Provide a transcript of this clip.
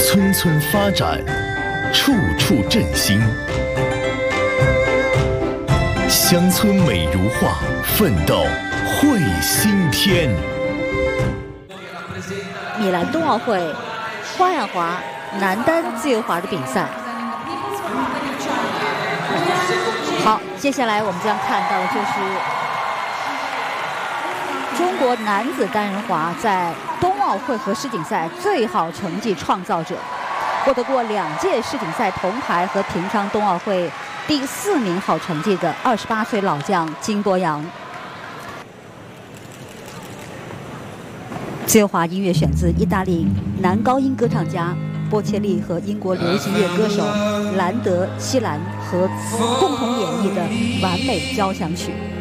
村村发展，处处振兴。乡村美如画，奋斗会新天。 米兰冬奥会花样滑男单自由滑的比赛。好，接下来我们将看到的就是中国男子单人滑在冬奥会和世锦赛最好成绩创造者，获得过2届世锦赛铜牌和平昌冬奥会第4名好成绩的28岁老将金博洋。自由滑音乐选自意大利男高音歌唱家波切利和英国流行乐歌手兰德·希兰合共同演绎的完美交响曲。